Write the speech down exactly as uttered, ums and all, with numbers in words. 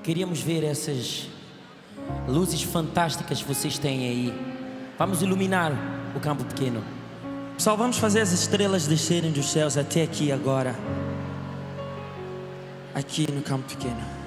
Queríamos ver essas luzes fantásticas que vocês têm aí. Vamos iluminar o campo pequeno. Pessoal, vamos fazer as estrelas descerem dos céus até aqui agora. Aqui no campo pequeno.